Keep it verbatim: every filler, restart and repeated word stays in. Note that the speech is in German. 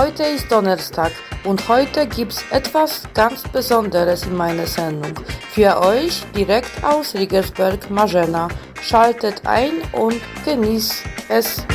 Heute ist Donnerstag und heute gibt's etwas ganz Besonderes in meiner Sendung. Für euch direkt aus Riggersberg, Marzena. Schaltet ein und genießt es.